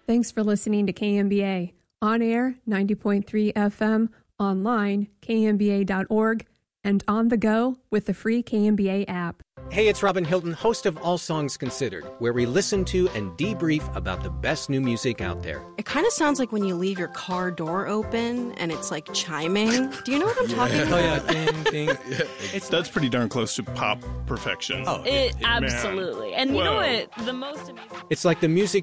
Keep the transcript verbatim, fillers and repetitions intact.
Thanks for listening to K M B A. On air, ninety point three F M, online, K M B A dot org, and on the go with the free K M B A app. Hey, it's Robin Hilton, host of All Songs Considered, where we listen to and debrief about the best new music out there. It kind of sounds like when you leave your car door open and it's like chiming. Do you know what I'm yeah. talking about? Oh, yeah, ding, ding. Yeah. It's, that's pretty darn close to pop perfection. Oh, it, absolutely. And you Whoa. know what? The most amazing... It's like the music